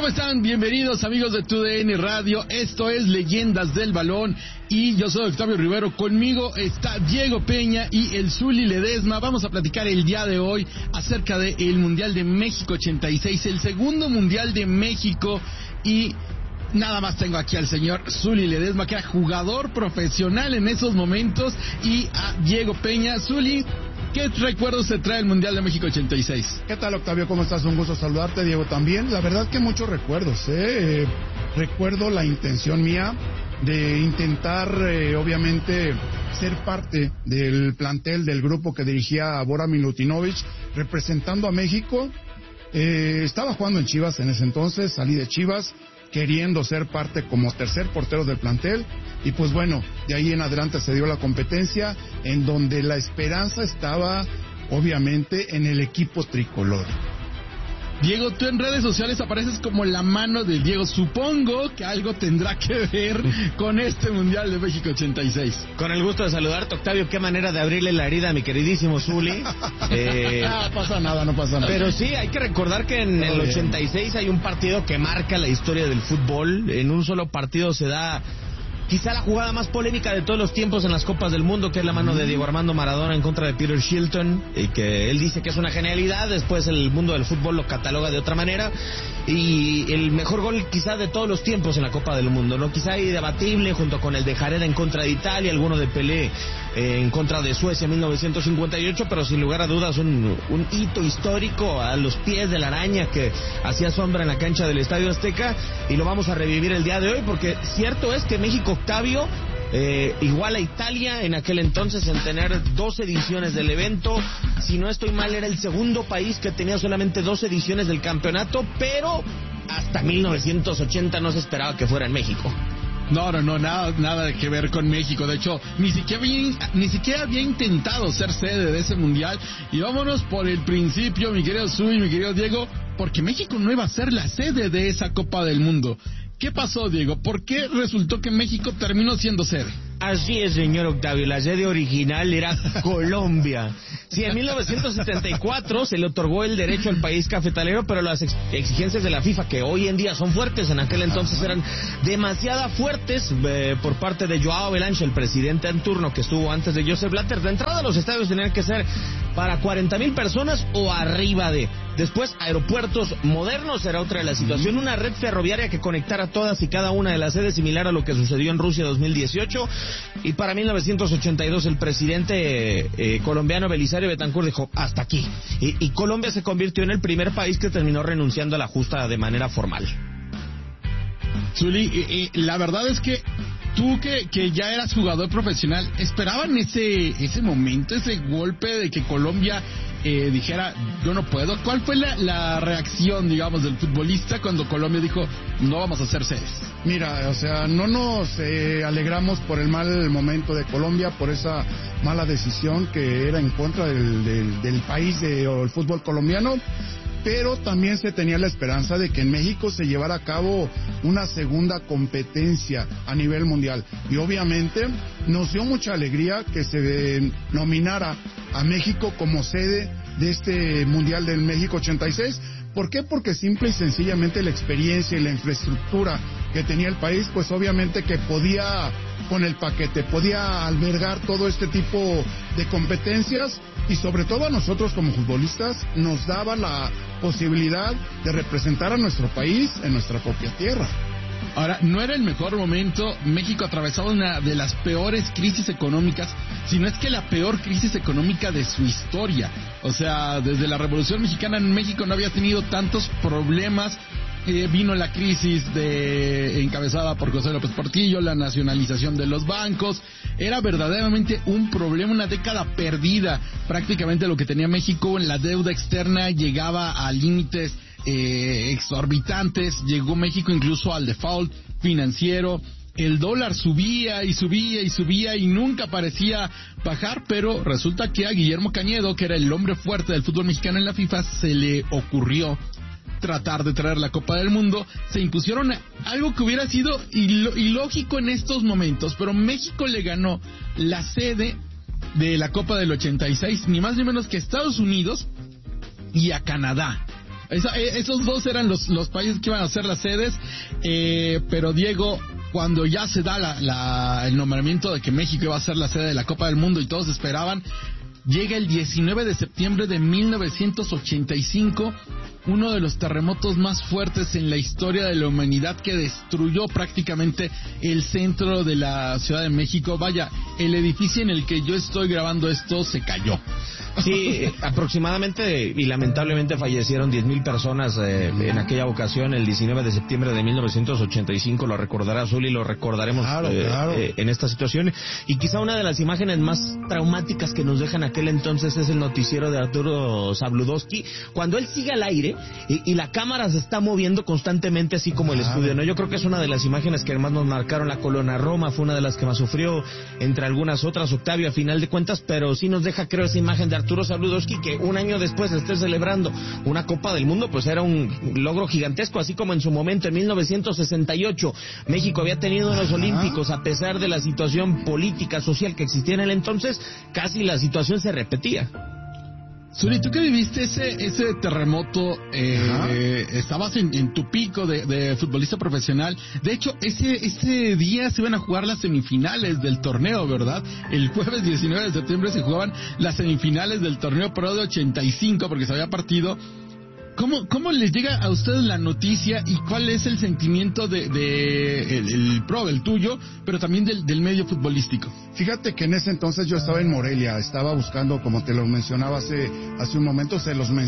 ¿Cómo están? Bienvenidos amigos de TUDN Radio. Esto es Leyendas del Balón y yo soy Octavio Rivero. Conmigo está Diego Peña y el Zuli Ledesma. Vamos a platicar el día de hoy acerca del Mundial de México 86, el segundo Mundial de México, y nada más tengo aquí al señor Zuli Ledesma, que era jugador profesional en esos momentos, y a Diego Peña. Zuli, ¿qué recuerdos se trae el Mundial de México 86? ¿Qué tal, Octavio? ¿Cómo estás? Un gusto saludarte, Diego, también. La verdad que muchos recuerdos, Recuerdo la intención mía de intentar, obviamente, ser parte del plantel del grupo que dirigía Bora Milutinovic, representando a México. Estaba jugando en Chivas en ese entonces, salí de Chivas queriendo ser parte como tercer portero del plantel, y pues bueno, de ahí en adelante se dio la competencia, en donde la esperanza estaba obviamente en el equipo tricolor. Diego, tú en redes sociales apareces como la mano del Diego. Supongo que algo tendrá que ver con este Mundial de México 86. Con el gusto de saludarte, Octavio. Qué manera de abrirle la herida a mi queridísimo Zuli. No pasa nada. Pero sí, hay que recordar que en el 86 hay un partido que marca la historia del fútbol. En un solo partido se da quizá la jugada más polémica de todos los tiempos en las Copas del Mundo, que es la mano de Diego Armando Maradona en contra de Peter Shilton, y que él dice que es una genialidad. Después el mundo del fútbol lo cataloga de otra manera, y el mejor gol quizá de todos los tiempos en la Copa del Mundo, ¿no? Quizá debatible, junto con el de Jareda en contra de Italia, alguno de Pelé en contra de Suecia en 1958, pero sin lugar a dudas un hito histórico a los pies de la araña que hacía sombra en la cancha del Estadio Azteca, y lo vamos a revivir el día de hoy, porque cierto es que México, Octavio, igual a Italia en aquel entonces en tener 2 ediciones del evento. Si no estoy mal, era el segundo país que tenía solamente 2 ediciones del campeonato, pero hasta 1980 no se esperaba que fuera en México. No, nada que ver con México. De hecho, ni siquiera había intentado ser sede de ese Mundial. Y vámonos por el principio, mi querido Zui, mi querido Diego, porque México no iba a ser la sede de esa Copa del Mundo. ¿Qué pasó, Diego? ¿Por qué resultó que México terminó siendo sede? Así es, señor Octavio, la sede original era Colombia. Sí, en 1974 se le otorgó el derecho al país cafetalero, pero las exigencias de la FIFA, que hoy en día son fuertes, en aquel entonces eran demasiado fuertes, por parte de Joao Belange, el presidente en turno que estuvo antes de Joseph Blatter. De entrada, los estadios tenían que ser para 40,000 personas o arriba de. Después, aeropuertos modernos era otra de la situación, una red ferroviaria que conectara todas y cada una de las sedes, similar a lo que sucedió en Rusia 2018. Y para 1982 el presidente colombiano Belisario Betancur dijo hasta aquí, y Colombia se convirtió en el primer país que terminó renunciando a la justa de manera formal. Zuli, la verdad es que tú que ya eras jugador profesional, ¿esperaban ese momento, ese golpe de que Colombia dijera yo no puedo? ¿Cuál fue la reacción, digamos, del futbolista cuando Colombia dijo no vamos a hacer sedes? Mira, o sea, no nos alegramos por el mal momento de Colombia, por esa mala decisión que era en contra del país o el fútbol colombiano, pero también se tenía la esperanza de que en México se llevara a cabo una segunda competencia a nivel mundial, y obviamente nos dio mucha alegría que se nominara a México como sede de este Mundial del México 86. ¿Por qué? Porque simple y sencillamente la experiencia y la infraestructura que tenía el país, pues obviamente que podía, con el paquete, podía albergar todo este tipo de competencias, y sobre todo a nosotros como futbolistas nos daba la posibilidad de representar a nuestro país en nuestra propia tierra. Ahora, no era el mejor momento. México atravesaba una de las peores crisis económicas, si no es que la peor crisis económica de su historia. O sea, desde la Revolución Mexicana en México no había tenido tantos problemas. Vino la crisis encabezada por José López Portillo, la nacionalización de los bancos. Era verdaderamente un problema, una década perdida. Prácticamente lo que tenía México en la deuda externa llegaba a límites exorbitantes. Llegó México incluso al default financiero. El dólar subía y nunca parecía bajar, pero resulta que a Guillermo Cañedo, que era el hombre fuerte del fútbol mexicano en la FIFA, se le ocurrió tratar de traer la Copa del Mundo. Se impusieron algo que hubiera sido ilógico en estos momentos, pero México le ganó la sede de la Copa del 86, ni más ni menos que a Estados Unidos y a Canadá. Esos dos eran los países que iban a ser las sedes, pero Diego, cuando ya se da el nombramiento de que México iba a ser la sede de la Copa del Mundo y todos esperaban, llega el 19 de septiembre de 1985, uno de los terremotos más fuertes en la historia de la humanidad, que destruyó prácticamente el centro de la Ciudad de México. Vaya, el edificio en el que yo estoy grabando esto se cayó. Sí, aproximadamente y lamentablemente fallecieron 10,000 personas en aquella ocasión, el 19 de septiembre de 1985, lo recordará Zuli, lo recordaremos claro. En esta situación. Y quizá una de las imágenes más traumáticas que nos dejan aquel entonces es el noticiero de Arturo Zabludovsky, cuando él sigue al aire y la cámara se está moviendo constantemente, así como el estudio, ¿no? Yo creo que es una de las imágenes que más nos marcaron. La colonia Roma fue una de las que más sufrió, entre algunas otras, Octavio, a final de cuentas, pero sí nos deja, creo, esa imagen de Arturo Zabludovsky, que un año después de estar celebrando una Copa del Mundo, pues era un logro gigantesco, así como en su momento, en 1968, México había tenido unos Olímpicos, a pesar de la situación política, social que existía en el entonces, casi la situación se repetía. Zuli, tú que viviste ese terremoto, estabas en tu pico de futbolista profesional. De hecho, ese día se iban a jugar las semifinales del torneo, ¿verdad? El jueves 19 de septiembre se jugaban las semifinales del torneo Pro de 85, porque se había partido. ¿Cómo les llega a ustedes la noticia y cuál es el sentimiento el Pro, el tuyo, pero también del medio futbolístico? Fíjate que en ese entonces yo estaba en Morelia, estaba buscando, como te lo mencionaba hace un momento,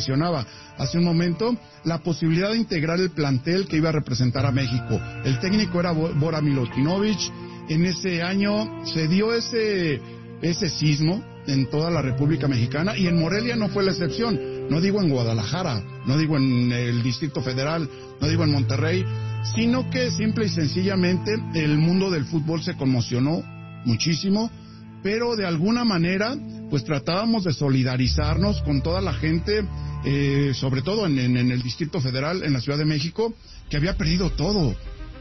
la posibilidad de integrar el plantel que iba a representar a México. El técnico era Bora Milutinovic. En ese año se dio ese sismo en toda la República Mexicana, y en Morelia no fue la excepción. No digo en Guadalajara, no digo en el Distrito Federal, no digo en Monterrey, sino que simple y sencillamente el mundo del fútbol se conmocionó muchísimo, pero de alguna manera pues tratábamos de solidarizarnos con toda la gente, sobre todo en el Distrito Federal, en la Ciudad de México, que había perdido todo.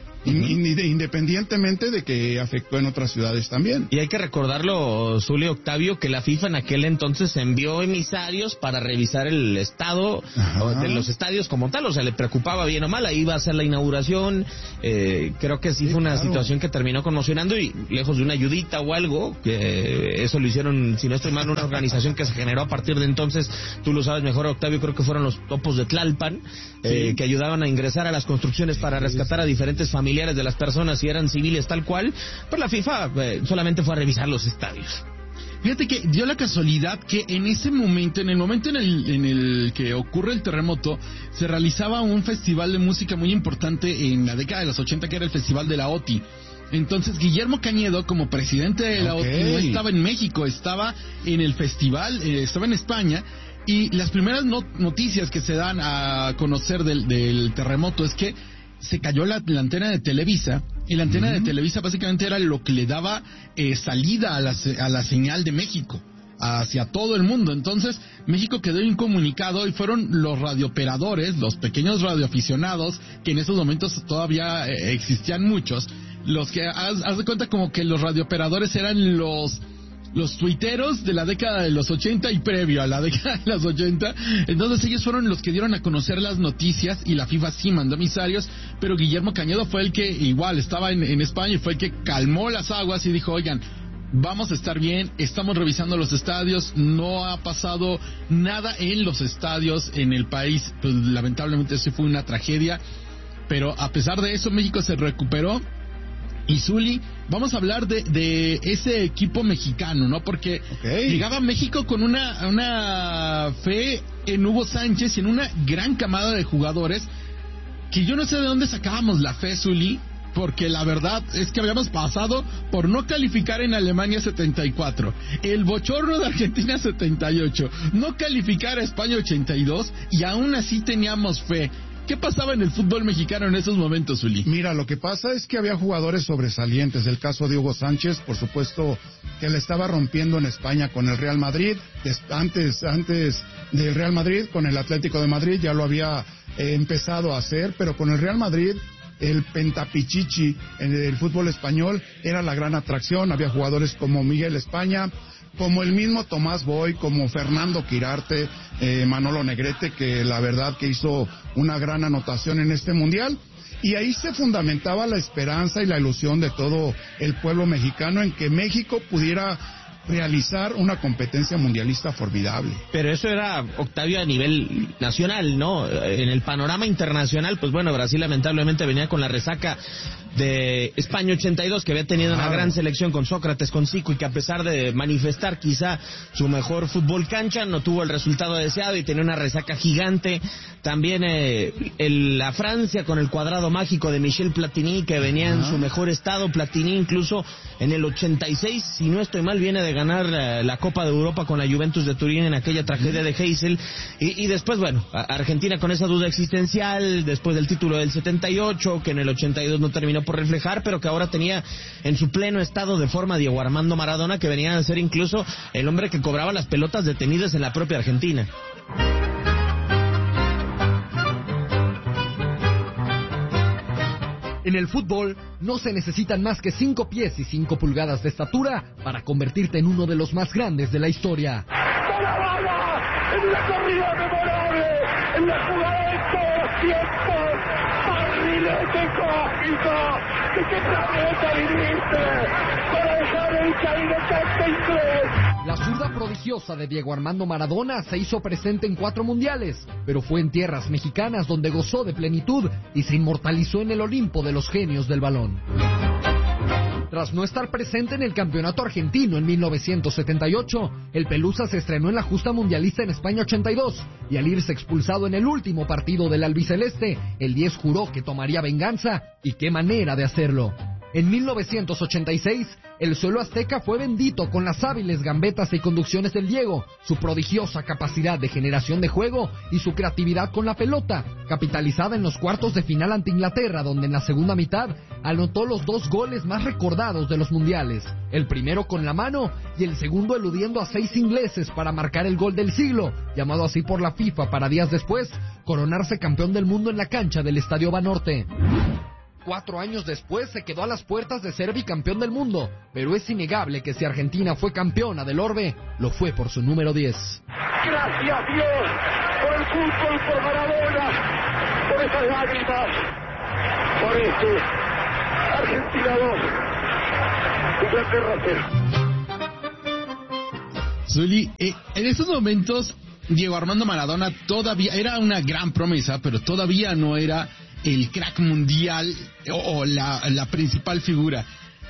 Independientemente de que afectó en otras ciudades también. Y hay que recordarlo, Zuli, Octavio, que la FIFA en aquel entonces envió emisarios para revisar el estado de los estadios como tal, o sea, le preocupaba bien o mal, ahí iba a ser la inauguración, creo que sí fue una situación que terminó conmocionando, y lejos de una ayudita o algo, que eso lo hicieron, si no estoy mal, una organización que se generó a partir de entonces, tú lo sabes mejor, Octavio, creo que fueron los Topos de Tlalpan, que ayudaban a ingresar a las construcciones para rescatar a diferentes familiares de las personas, si eran civiles tal cual, pues la FIFA solamente fue a revisar los estadios. Fíjate que dio la casualidad que en ese momento, en el que ocurre el terremoto, se realizaba un festival de música muy importante en la década de los 80, que era el Festival de la OTI. Entonces Guillermo Cañedo, como presidente de la OTI, no estaba en México, estaba en el festival, estaba en España. Y las primeras noticias que se dan a conocer del terremoto es que se cayó la antena de Televisa, y la antena de Televisa básicamente era lo que le daba salida a la señal de México hacia todo el mundo. Entonces México quedó incomunicado, y fueron los radiooperadores, los pequeños radioaficionados, que en esos momentos todavía existían muchos, los que haz de cuenta como que los radiooperadores eran los tuiteros de la década de los 80 y previo a la década de los 80. Entonces ellos fueron los que dieron a conocer las noticias, y la FIFA sí mandó emisarios, pero Guillermo Cañedo fue el que igual estaba en España, y fue el que calmó las aguas y dijo: oigan, vamos a estar bien, estamos revisando los estadios, no ha pasado nada en los estadios en el país. Pues lamentablemente sí fue una tragedia, pero a pesar de eso México se recuperó. Y Zuli, vamos a hablar de ese equipo mexicano, ¿no? Porque llegaba México con una fe en Hugo Sánchez y en una gran camada de jugadores, que yo no sé de dónde sacábamos la fe, Zuli, porque la verdad es que habíamos pasado por no calificar en Alemania 74, el bochorno de Argentina 78, no calificar a España 82, y aún así teníamos fe. ¿Qué pasaba en el fútbol mexicano en esos momentos, Zuli? Mira, lo que pasa es que había jugadores sobresalientes. El caso de Hugo Sánchez, por supuesto, que le estaba rompiendo en España con el Real Madrid. Antes del Real Madrid, con el Atlético de Madrid, ya lo había empezado a hacer, pero con el Real Madrid, el Pentapichichi en el fútbol español era la gran atracción. Había jugadores como Miguel España, como el mismo Tomás Boy, como Fernando Quirarte, Manolo Negrete, que la verdad que hizo una gran anotación en este mundial. Y ahí se fundamentaba la esperanza y la ilusión de todo el pueblo mexicano en que México pudiera realizar una competencia mundialista formidable. Pero eso era, Octavio, a nivel nacional, ¿no? En el panorama internacional, pues bueno, Brasil lamentablemente venía con la resaca de España 82, que había tenido una gran selección con Sócrates, con Zico, y que a pesar de manifestar quizá su mejor fútbol cancha, no tuvo el resultado deseado y tenía una resaca gigante. También la Francia con el cuadrado mágico de Michel Platini, que venía en su mejor estado. Platini incluso en el 86, si no estoy mal, viene de ganar la Copa de Europa con la Juventus de Turín en aquella tragedia de Heysel. Y después, bueno, Argentina con esa duda existencial, después del título del 78, que en el 82 no terminó por reflejar, pero que ahora tenía en su pleno estado de forma Diego Armando Maradona, que venía a ser incluso el hombre que cobraba las pelotas detenidas en la propia Argentina. En el fútbol no se necesitan más que 5 pies y 5 pulgadas de estatura para convertirte en uno de los más grandes de la historia. ¡Maradona! En la corrida memorable, en la jugada de todos los tiempos, barrilete cósmico, ¿de qué planeta viniste? Para dejar el caminante inglés. La zurda prodigiosa de Diego Armando Maradona se hizo presente en 4 mundiales, pero fue en tierras mexicanas donde gozó de plenitud y se inmortalizó en el Olimpo de los genios del balón. Tras no estar presente en el campeonato argentino en 1978, el Pelusa se estrenó en la justa mundialista en España 82, y al irse expulsado en el último partido del albiceleste, el 10 juró que tomaría venganza, y qué manera de hacerlo. En 1986, el suelo azteca fue bendito con las hábiles gambetas y conducciones del Diego, su prodigiosa capacidad de generación de juego y su creatividad con la pelota, capitalizada en los cuartos de final ante Inglaterra, donde en la segunda mitad anotó los 2 goles más recordados de los mundiales, el primero con la mano y el segundo eludiendo a 6 ingleses para marcar el gol del siglo, llamado así por la FIFA para días después coronarse campeón del mundo en la cancha del Estadio Banorte. 4 años después se quedó a las puertas de ser bicampeón del mundo, pero es innegable que si Argentina fue campeona del orbe, lo fue por su número 10. Gracias Dios por el fútbol, por Maradona, por esas lágrimas, por este Argentina 2, Inglaterra 0. Zuli, en estos momentos Diego Armando Maradona todavía era una gran promesa, pero todavía no era el crack mundial o la principal figura.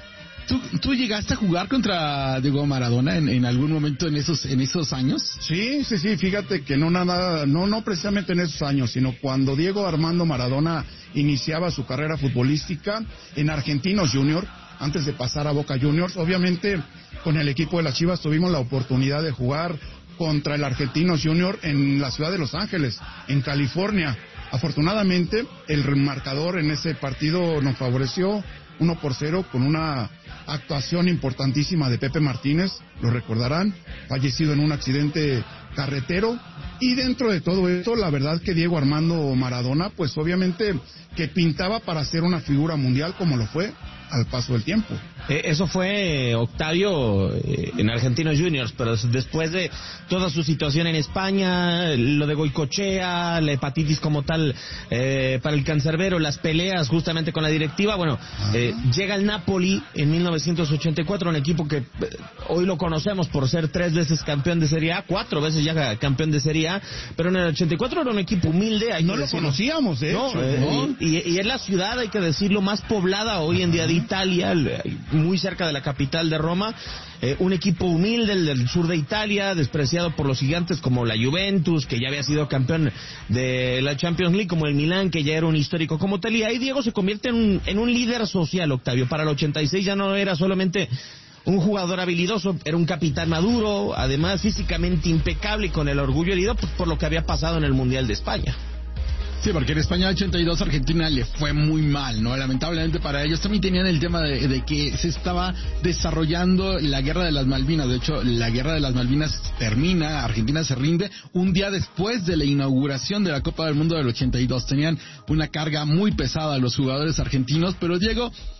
¿Tú llegaste a jugar contra Diego Maradona en algún momento en esos años? Sí, fíjate que no precisamente en esos años, sino cuando Diego Armando Maradona iniciaba su carrera futbolística en Argentinos Juniors, antes de pasar a Boca Juniors. Obviamente con el equipo de las Chivas tuvimos la oportunidad de jugar contra el Argentinos Juniors en la ciudad de Los Ángeles, en California. Afortunadamente, el marcador en ese partido nos favoreció 1-0 con una actuación importantísima de Pepe Martínez, lo recordarán, fallecido en un accidente carretero. Y dentro de todo esto, la verdad que Diego Armando Maradona, pues obviamente que pintaba para ser una figura mundial como lo fue al paso del tiempo. Eso fue, Octavio, en Argentinos Juniors, pero después de toda su situación en España, lo de Goicoechea, la hepatitis como tal para el cancerbero, las peleas justamente con la directiva, bueno, llega el Napoli en 1984, un equipo que hoy lo conocemos por ser 3 veces campeón de Serie A, 4 veces ya campeón de Serie A, pero en el 84 era un equipo humilde. No lo conocíamos, de hecho. Y es la ciudad, hay que decirlo, más poblada hoy en día de Italia, muy cerca de la capital de Roma, un equipo humilde del sur de Italia, despreciado por los gigantes como la Juventus, que ya había sido campeón de la Champions League, como el Milán, que ya era un histórico como tal, y ahí Diego se convierte en un líder social, Octavio. Para el 86 ya no era solamente un jugador habilidoso, era un capitán maduro, además físicamente impecable y con el orgullo herido pues, por lo que había pasado en el Mundial de España. Sí, porque en España 82 Argentina le fue muy mal, ¿no? Lamentablemente para ellos también tenían el tema de que se estaba desarrollando la Guerra de las Malvinas. De hecho, la Guerra de las Malvinas termina, Argentina se rinde un día después de la inauguración de la Copa del Mundo del 82. Tenían una carga muy pesada los jugadores argentinos, pero Diego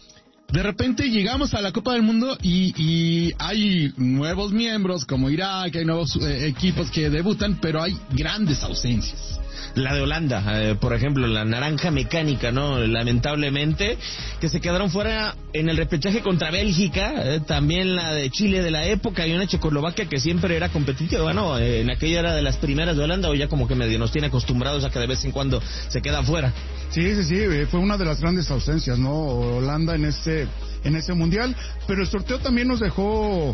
de repente llegamos a la Copa del Mundo y hay nuevos miembros como Irak, hay nuevos equipos que debutan, pero hay grandes ausencias. La de Holanda, por ejemplo, la naranja mecánica, ¿no? Lamentablemente, que se quedaron fuera en el repechaje contra Bélgica, también la de Chile de la época y una Checoslovaquia que siempre era competitiva, bueno, en aquella era de las primeras de Holanda, o ya como que medio nos tiene acostumbrados a que de vez en cuando se queda fuera. Sí, fue una de las grandes ausencias, ¿no? Holanda en ese mundial, pero el sorteo también nos dejó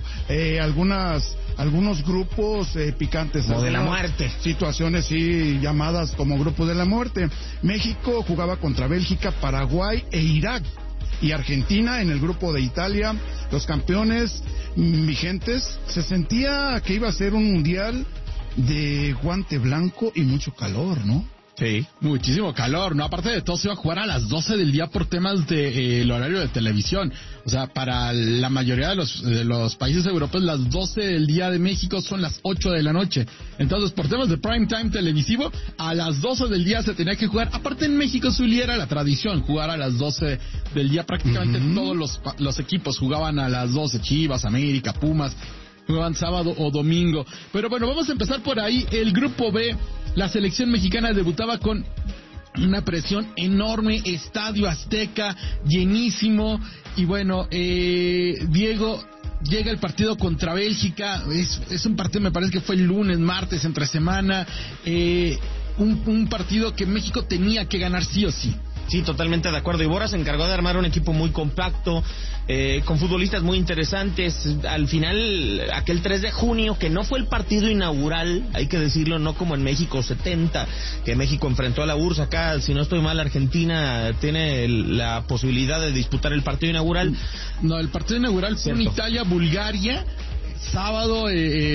algunos grupos picantes. Como de la muerte. Situaciones, sí, llamadas como grupos de la muerte. México jugaba contra Bélgica, Paraguay e Irak. Y Argentina en el grupo de Italia, los campeones vigentes. Se sentía que iba a ser un mundial de guante blanco y mucho calor, ¿no? Sí, muchísimo calor, ¿no? Aparte de todo, se iba a jugar a las 12 del día por temas de el horario de televisión. O sea, para la mayoría de los países europeos, las 12 del día de México son las 8 de la noche. Entonces, por temas de prime time televisivo, a las 12 del día se tenía que jugar. Aparte, en México, Zuli, era la tradición jugar a las 12 del día. Prácticamente todos los equipos jugaban a las 12, Chivas, América, Pumas, jugaban sábado o domingo. Pero bueno, vamos a empezar por ahí. El grupo B, la selección mexicana debutaba con una presión enorme, Estadio Azteca llenísimo, y bueno, Diego, llega el partido contra Bélgica, es un partido, me parece que fue el lunes, martes, entre semana, un partido que México tenía que ganar sí o sí. Sí, totalmente de acuerdo. Iborra se encargó de armar un equipo muy compacto, con futbolistas muy interesantes. Al final, aquel 3 de junio, que no fue el partido inaugural, hay que decirlo, no como en México 70, que México enfrentó a la URSS. Acá, si no estoy mal, Argentina tiene la posibilidad de disputar el partido inaugural. No, el partido inaugural fue en Italia-Bulgaria, sábado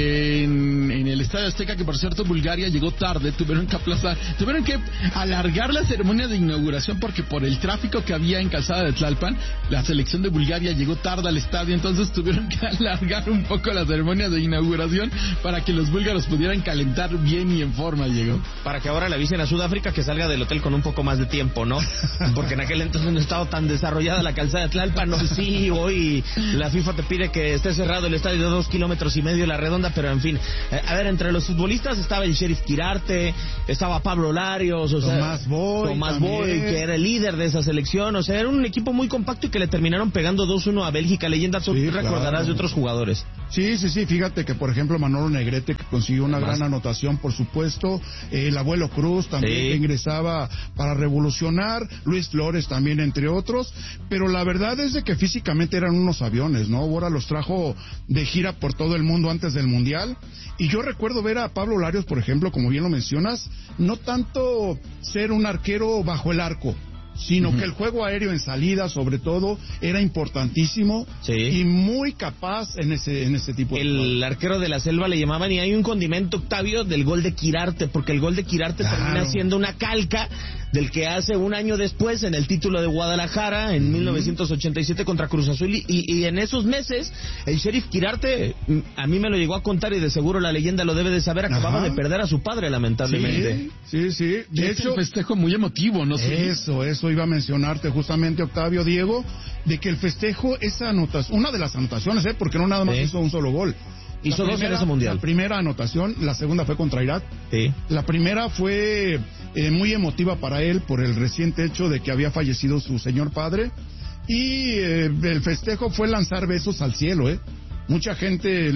en el Estadio Azteca, que por cierto Bulgaria llegó tarde, tuvieron que alargar la ceremonia de inauguración porque por el tráfico que había en Calzada de Tlalpan, la selección de Bulgaria llegó tarde al estadio, entonces tuvieron que alargar un poco la ceremonia de inauguración para que los búlgaros pudieran calentar bien y en forma, llegó. Para que ahora le avisen a Sudáfrica que salga del hotel con un poco más de tiempo, ¿no? Porque en aquel entonces no estaba tan desarrollada la Calzada de Tlalpan, no, sí, hoy la FIFA te pide que esté cerrado el estadio de 2,5 kilómetros la redonda, pero en fin, a ver, entre los futbolistas estaba el Sheriff Quirarte, estaba Pablo Larios, o sea, Tomás Boy, que era el líder de esa selección, o sea, era un equipo muy compacto y que le terminaron pegando 2-1 a Bélgica. Leyenda, tú recordarás de otros jugadores. Sí, fíjate que por ejemplo Manolo Negrete, que consiguió una gran anotación, por supuesto, el Abuelo Cruz también, que ingresaba para revolucionar, Luis Flores también, entre otros, pero la verdad es de que físicamente eran unos aviones, ¿no? Ahora los trajo de gira por todo el mundo antes del Mundial, y yo recuerdo ver a Pablo Larios, por ejemplo, como bien lo mencionas, no tanto ser un arquero bajo el arco, sino que el juego aéreo en salida, sobre todo, era importantísimo y muy capaz en ese tipo de juego. El arquero de la selva le llamaban, y hay un condimento, Octavio, del gol de Quirarte, porque el gol de Quirarte termina siendo una calca del que hace un año después en el título de Guadalajara en 1987 contra Cruz Azul, y en esos meses el Sheriff Quirarte, a mí me lo llegó a contar, y de seguro la leyenda lo debe de saber, acababa de perder a su padre, lamentablemente. Sí. De hecho, un festejo muy emotivo, ¿no? Eso iba a mencionarte justamente, Octavio, Diego, de que el festejo, esa anotación, una de las anotaciones, porque no nada más hizo un solo gol. Hizo dos en ese mundial. La primera anotación, la segunda fue contra Irak. Sí. La primera fue muy emotiva para él por el reciente hecho de que había fallecido su señor padre. Y el festejo fue lanzar besos al cielo, Mucha gente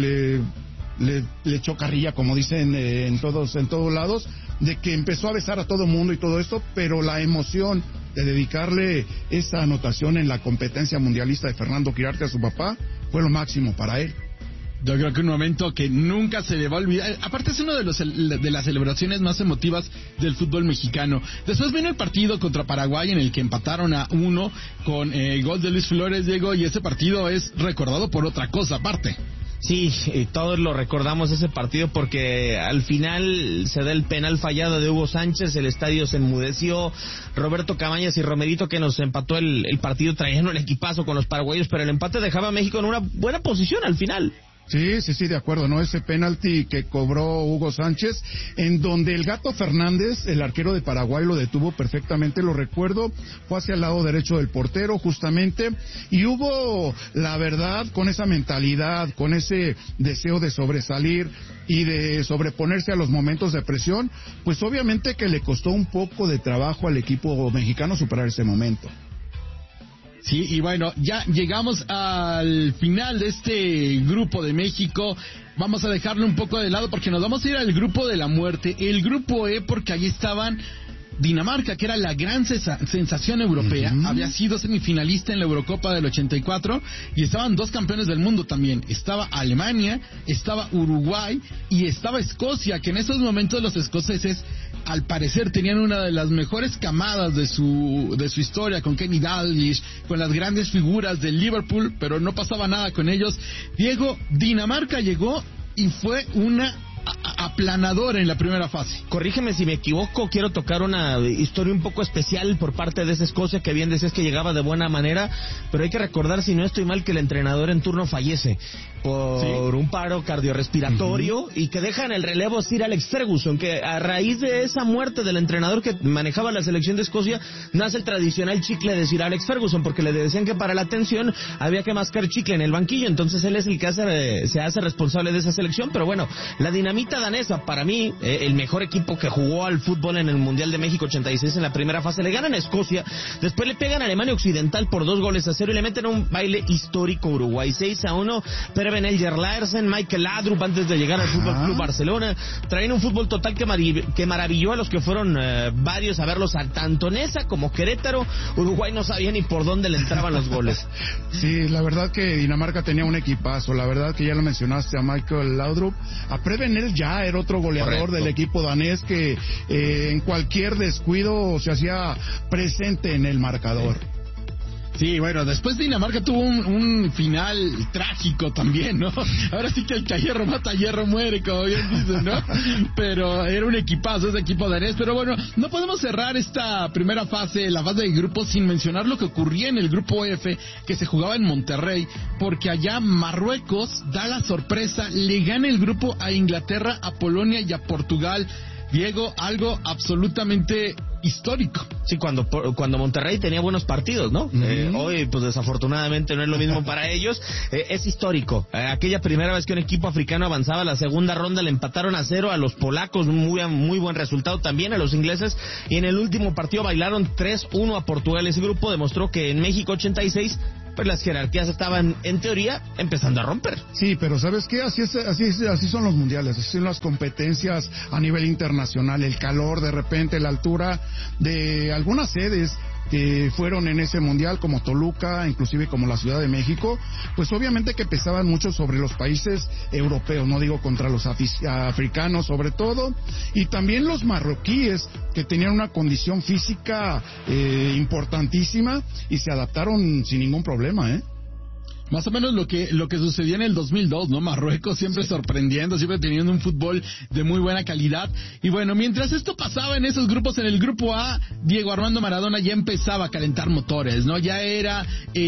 le echó carrilla, como dicen en todos lados, de que empezó a besar a todo mundo y todo esto, pero la emoción de dedicarle esa anotación en la competencia mundialista de Fernando Quirarte a su papá fue lo máximo para él. Yo creo que un momento que nunca se le va a olvidar. Aparte es uno de las celebraciones más emotivas del fútbol mexicano. Después vino el partido contra Paraguay en el que empataron a 1 con el gol de Luis Flores, Diego, y ese partido es recordado por otra cosa aparte. Sí, todos lo recordamos ese partido porque al final se da el penal fallado de Hugo Sánchez, el estadio se enmudeció, Roberto Cabañas y Romerito, que nos empató el partido, traían un equipazo con los paraguayos, pero el empate dejaba a México en una buena posición al final. Sí, de acuerdo, ¿no? Ese penalti que cobró Hugo Sánchez, en donde el Gato Fernández, el arquero de Paraguay, lo detuvo perfectamente, lo recuerdo, fue hacia el lado derecho del portero, justamente, y Hugo, la verdad, con esa mentalidad, con ese deseo de sobresalir y de sobreponerse a los momentos de presión, pues obviamente que le costó un poco de trabajo al equipo mexicano superar ese momento. Sí, y bueno, ya llegamos al final de este grupo de México. Vamos a dejarlo un poco de lado porque nos vamos a ir al grupo de la muerte, el grupo E, porque ahí estaban Dinamarca, que era la gran sensación europea, había sido semifinalista en la Eurocopa del 84 y estaban dos campeones del mundo también. Estaba Alemania, estaba Uruguay y estaba Escocia, que en esos momentos los escoceses al parecer tenían una de las mejores camadas de su historia, con Kenny Dalglish, con las grandes figuras del Liverpool, pero no pasaba nada con ellos. Diego, Dinamarca llegó y fue una aplanadora en la primera fase. Corrígeme si me equivoco, quiero tocar una historia un poco especial por parte de esa Escocia, que bien decías que llegaba de buena manera, pero hay que recordar, si no estoy mal, que el entrenador en turno fallece por un paro cardiorrespiratorio y que deja en el relevo Sir Alex Ferguson, que a raíz de esa muerte del entrenador que manejaba la selección de Escocia, nace el tradicional chicle de Sir Alex Ferguson, porque le decían que para la tensión había que mascar chicle en el banquillo, entonces él es el que se hace responsable de esa selección. Pero bueno, la dinamita danesa, para mí, el mejor equipo que jugó al fútbol en el Mundial de México 86 en la primera fase, le ganan a Escocia, después le pegan a Alemania Occidental por 2-0 y le meten un baile histórico a Uruguay, 6-1, Preben Elger Larsen, Michael Laudrup antes de llegar al Fútbol Club Barcelona, traen un fútbol total que maravilló a los que fueron varios a verlos, tanto Nesa como Querétaro. Uruguay no sabía ni por dónde le entraban los goles. Sí, la verdad que Dinamarca tenía un equipazo, la verdad que ya lo mencionaste a Michael Laudrup, a Preben Elger era otro goleador del equipo danés que en cualquier descuido se hacía presente en el marcador. Sí, bueno, después Dinamarca tuvo un final trágico también, ¿no? Ahora sí que el que a hierro mata, a hierro muere, como bien dicen, ¿no? Pero era un equipazo ese equipo danés. Pero bueno, no podemos cerrar esta primera fase, la fase de grupos, sin mencionar lo que ocurría en el grupo F, que se jugaba en Monterrey, porque allá Marruecos da la sorpresa, le gana el grupo a Inglaterra, a Polonia y a Portugal. Diego, algo absolutamente histórico. Sí, cuando Monterrey tenía buenos partidos, ¿no? Hoy, pues desafortunadamente no es lo mismo para ellos. Es histórico. Aquella primera vez que un equipo africano avanzaba a la segunda ronda, le empataron a 0 a los polacos, muy buen resultado también a los ingleses, y en el último partido bailaron 3-1 a Portugal. Ese grupo demostró que en México 86 pues las jerarquías estaban, en teoría, empezando a romper. Sí, pero ¿sabes qué? Así son los mundiales, así son las competencias a nivel internacional, el calor, de repente, la altura de algunas sedes que fueron en ese mundial, como Toluca, inclusive como la Ciudad de México, pues obviamente que pesaban mucho sobre los países europeos, no digo contra los africanos sobre todo, y también los marroquíes, que tenían una condición física importantísima y se adaptaron sin ningún problema, Más o menos lo que sucedió en el 2002, ¿no? Marruecos siempre sorprendiendo, siempre teniendo un fútbol de muy buena calidad. Y bueno, mientras esto pasaba en esos grupos, en el grupo A, Diego Armando Maradona ya empezaba a calentar motores, ¿no? Ya era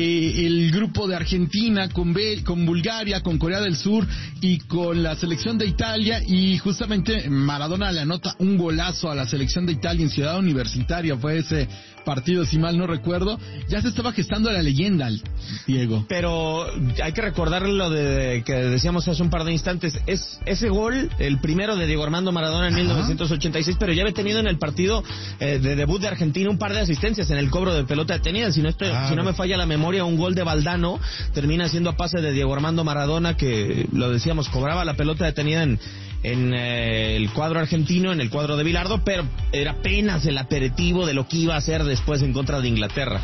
el grupo de Argentina con Bulgaria, con Corea del Sur y con la selección de Italia, y justamente Maradona le anota un golazo a la selección de Italia en Ciudad Universitaria, fue ese partido, si mal no recuerdo. Ya se estaba gestando la leyenda, Diego. Pero hay que recordar lo que decíamos hace un par de instantes, es ese gol, el primero de Diego Armando Maradona en 1986, pero ya había tenido en el partido de debut de Argentina un par de asistencias en el cobro de pelota detenida. Si no me falla la memoria, un gol de Valdano termina siendo a pase de Diego Armando Maradona, que lo decíamos, cobraba la pelota detenida en el cuadro argentino, en el cuadro de Bilardo, pero era apenas el aperitivo de lo que iba a hacer después en contra de Inglaterra.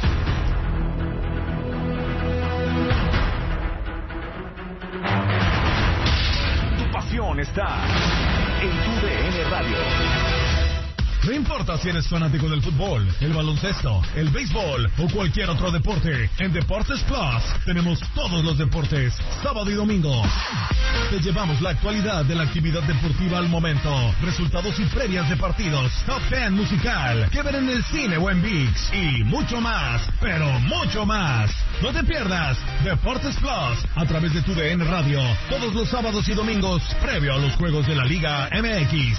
Está en tu DN Radio. No importa si eres fanático del fútbol, el baloncesto, el béisbol o cualquier otro deporte, en Deportes Plus tenemos todos los deportes, sábado y domingo. Te llevamos la actualidad de la actividad deportiva al momento, resultados y previas de partidos, top 10 musical, que ver en el cine o en ViX y mucho más, pero mucho más. No te pierdas Deportes Plus a través de tu DN Radio, todos los sábados y domingos previo a los juegos de la Liga MX.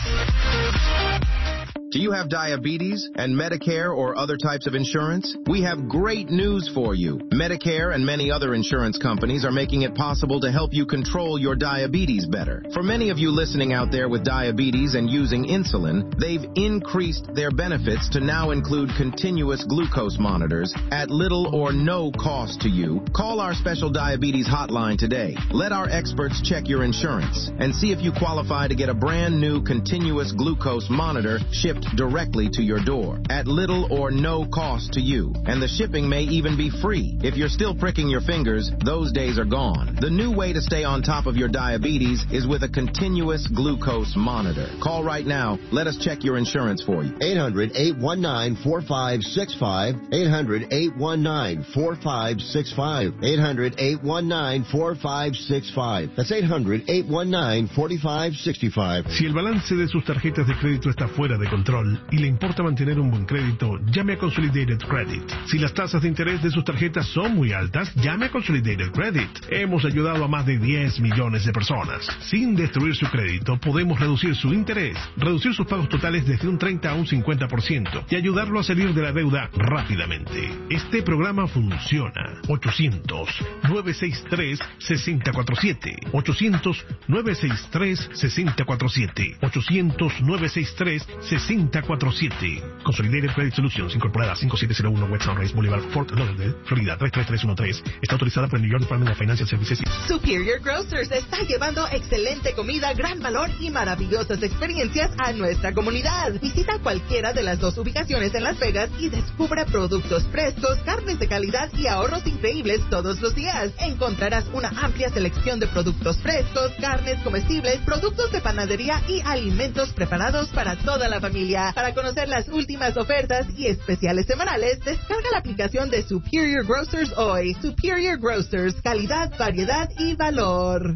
Do you have diabetes and Medicare or other types of insurance? We have great news for you. Medicare and many other insurance companies are making it possible to help you control your diabetes better. For many of you listening out there with diabetes and using insulin, they've increased their benefits to now include continuous glucose monitors at little or no cost to you. Call our special diabetes hotline today. Let our experts check your insurance and see if you qualify to get a brand new continuous glucose monitor shipped directly to your door at little or no cost to you. And the shipping may even be free. If you're still pricking your fingers, those days are gone. The new way to stay on top of your diabetes is with a continuous glucose monitor. Call right now. Let us check your insurance for you. 800-819-4565. 800-819-4565. 800-819-4565. That's 800-819-4565. Si el balance de sus tarjetas de crédito está fuera de control y le importa mantener un buen crédito, llame a Consolidated Credit. Si las tasas de interés de sus tarjetas son muy altas, llame a Consolidated Credit. Hemos ayudado a más de 10 millones de personas. Sin destruir su crédito, podemos reducir su interés, reducir sus pagos totales desde un 30 a un 50% y ayudarlo a salir de la deuda rápidamente. Este programa funciona. 800-963-6047. 800-963-6047. 800-963-6047. Consolidated Credit Solutions, incorporada 5701 West Sunrise Boulevard, Fort Lauderdale, Florida 33313. Está autorizada por el New York Department of Financial Services. Superior Grocers está llevando excelente comida, gran valor y maravillosas experiencias a nuestra comunidad. Visita cualquiera de las dos ubicaciones en Las Vegas y descubra productos frescos, carnes de calidad y ahorros increíbles todos los días. Encontrarás una amplia selección de productos frescos, carnes comestibles, productos de panadería y alimentos preparados para toda la familia. Para conocer las últimas ofertas y especiales semanales, descarga la aplicación de Superior Grocers hoy. Superior Grocers, calidad, variedad y valor.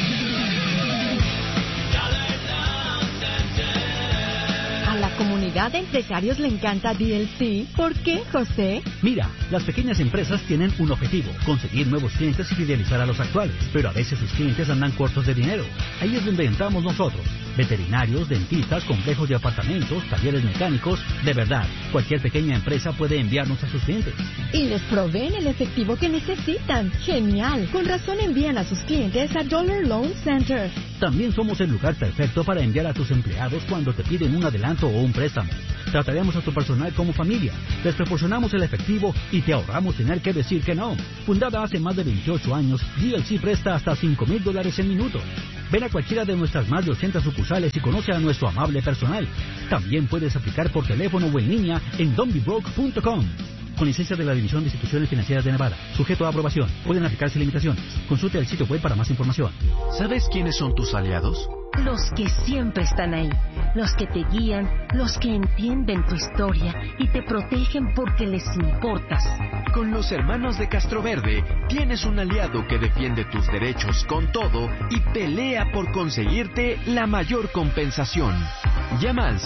A la comunidad de empresarios le encanta DLC. ¿Por qué, José? Mira, las pequeñas empresas tienen un objetivo: conseguir nuevos clientes y fidelizar a los actuales. Pero a veces sus clientes andan cortos de dinero. Ahí es donde entramos nosotros. Veterinarios, dentistas, complejos de apartamentos, talleres mecánicos. De verdad, cualquier pequeña empresa puede enviarnos a sus clientes. Y les proveen el efectivo que necesitan. ¡Genial! Con razón envían a sus clientes a Dollar Loan Center. También somos el lugar perfecto para enviar a tus empleados cuando te piden un adelanto o un préstamo. Trataremos a tu personal como familia. Les proporcionamos el efectivo y te ahorramos tener que decir que no. Fundada hace más de 28 años, DLC presta hasta $5,000 en minuto. Ven a cualquiera de nuestras más de 80 sucursales y conoce a nuestro amable personal. También puedes aplicar por teléfono o en línea en donbebroke.com. Con licencia de la División de Instituciones Financieras de Nevada. Sujeto a aprobación. Pueden aplicarse limitaciones. Consulte el sitio web para más información. ¿Sabes quiénes son tus aliados? Los que siempre están ahí, los que te guían, los que entienden tu historia y te protegen porque les importas. Con los hermanos de Castroverde tienes un aliado que defiende tus derechos con todo y pelea por conseguirte la mayor compensación. Llama al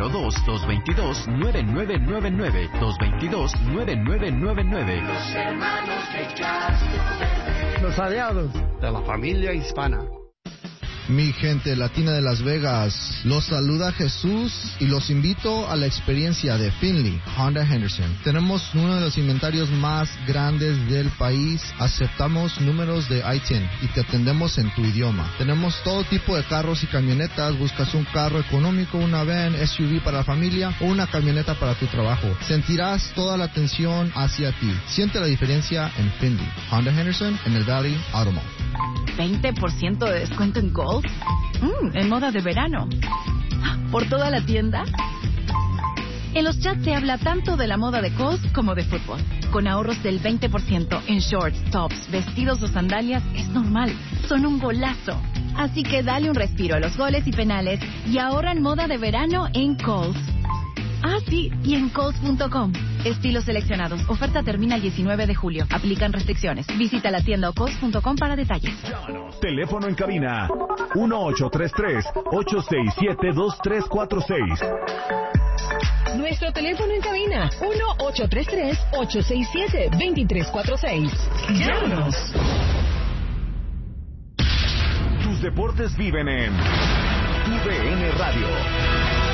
702-222-9999, 222-9999. Los hermanos de Castroverde. Los aliados de la familia hispana. Mi gente latina de Las Vegas, los saluda Jesús y los invito a la experiencia de Finley Honda Henderson. Tenemos uno de los inventarios más grandes del país, aceptamos números de ITIN y te atendemos en tu idioma. Tenemos todo tipo de carros y camionetas, buscas un carro económico, una van, SUV para la familia o una camioneta para tu trabajo. Sentirás toda la atención hacia ti. Siente la diferencia en Finley Honda Henderson en el Valley Auto Mall. 20% de descuento en Gold. En moda de verano. ¿Por toda la tienda? En los chats se habla tanto de la moda de Kohl's como de fútbol. Con ahorros del 20% en shorts, tops, vestidos o sandalias, es normal. Son un golazo. Así que dale un respiro a los goles y penales y ahorra en moda de verano en Kohl's. Ah, sí, y en Kohl's.com. Estilos seleccionados. Oferta termina el 19 de julio. Aplican restricciones. Visita la tienda o Kohl's.com para detalles. Teléfono en cabina 1833-867-2346. Nuestro teléfono en cabina 1833-867-2346. Llámanos. Tus deportes viven en TUDN Radio.